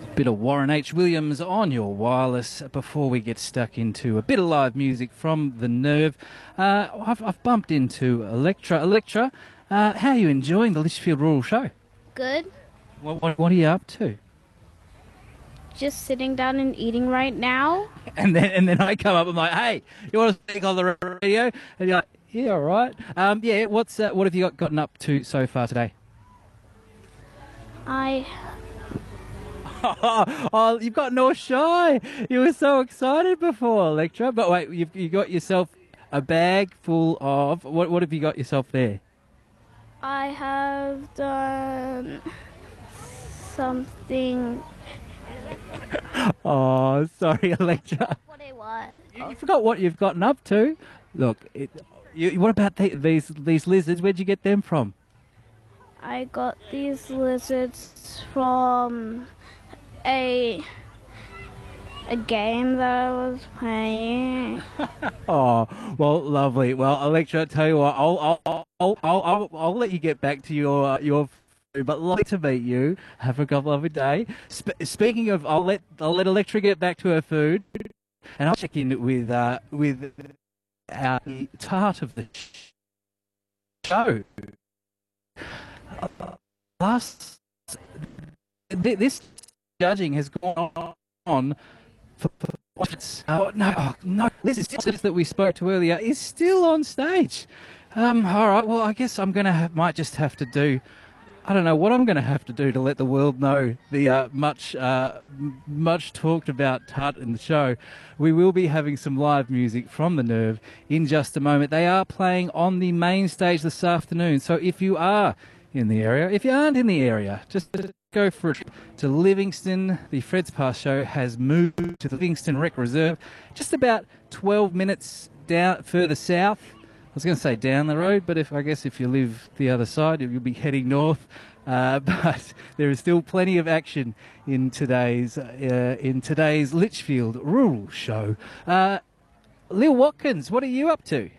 Bit of Warren H. Williams on your wireless before we get stuck into a bit of live music from The Nerve. I've bumped into Electra. Electra, how are you enjoying the Litchfield Rural Show? Good. What are you up to? Just sitting down and eating right now. And then I come up and I'm like, hey, you want to speak on the radio? And you're like, yeah, all right. What have you gotten up to so far today? Oh, you've gotten all shy. You were so excited before, Electra. But wait, you got yourself a bag full of... What have you got yourself there? I have done something. Oh, sorry, Electra. What I want. You forgot what you've gotten up to. Look, what about these lizards? Where'd you get them from? I got these lizards from a game that I was playing. Oh, well, lovely. Well, Electra, tell you what, I'll let you get back to your food, but like to meet you. Have a lovely day. Speaking of, I'll let Electra get back to her food, and I'll check in with our tart of the show. This judging has gone on for no. Liz that we spoke to earlier is still on stage. All right. Well, I guess I'm might just have to do. I don't know what I'm going to have to do to let the world know the much talked about tart in the show. We will be having some live music from The Nerve in just a moment. They are playing on the main stage this afternoon. So if you are in the area, if you aren't in the area, just go for a trip to Livingston. The Fred's Pass show has moved to the Livingston Rec Reserve, just about 12 minutes down further south. I was going to say down the road, but if you live the other side, you'll be heading north. But there is still plenty of action in today's Litchfield Rural Show. Lil Watkins, what are you up to?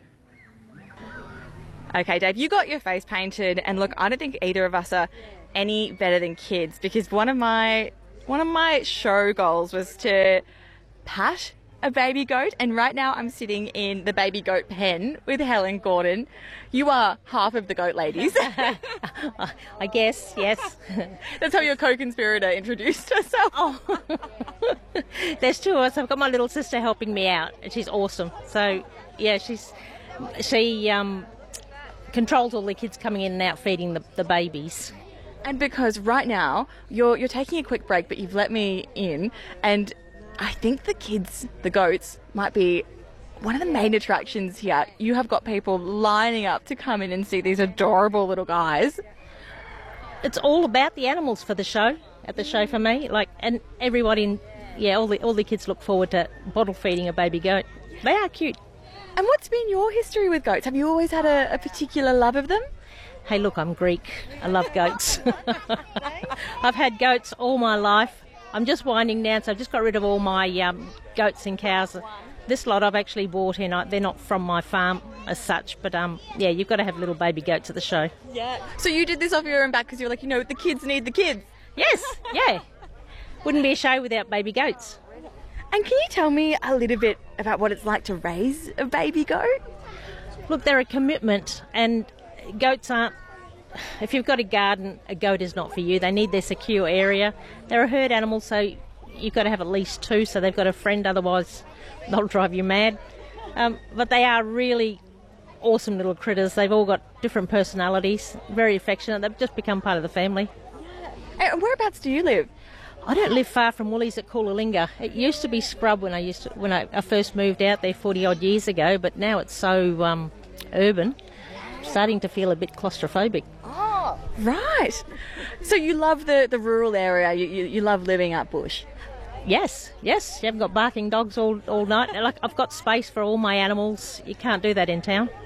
Okay, Dave, you got your face painted, and look, I don't think either of us are any better than kids, because one of my show goals was to pat a baby goat, and right now I'm sitting in the baby goat pen with Helen Gordon. You are half of the goat ladies. I guess, yes. That's how your co-conspirator introduced herself. Oh. There's two of us. I've got my little sister helping me out, and she's awesome. So, yeah, she controls all the kids coming in and out feeding the babies. And because right now you're taking a quick break, but you've let me in, and I think the goats, might be one of the main attractions here. You have got people lining up to come in and see these adorable little guys. It's all about the animals for the show, at the show for me. And everybody, all the kids look forward to bottle feeding a baby goat. They are cute. And what's been your history with goats? Have you always had a particular love of them? Hey, look, I'm Greek. I love goats. I've had goats all my life. I'm just winding down, so I've just got rid of all my goats and cows. This lot I've actually bought in. They're not from my farm as such, but you've got to have little baby goats at the show. Yeah. So you did this off your own back because you're like, the kids need the kids. Yes, yeah. Wouldn't be a show without baby goats. And can you tell me a little bit about what it's like to raise a baby goat? Look, they're a commitment, and goats aren't... If you've got a garden, a goat is not for you. They need their secure area. They're a herd animal, so you've got to have at least two, so they've got a friend, otherwise they'll drive you mad. But they are really awesome little critters. They've all got different personalities, very affectionate. They've just become part of the family. And whereabouts do you live? I don't live far from Woolies at Coolalingga. It used to be scrub when I first moved out there 40 odd years ago, but now it's so urban. Starting to feel a bit claustrophobic. Oh, right. So you love the rural area. You love living up bush. Yes. You haven't got barking dogs all night. I've got space for all my animals. You can't do that in town.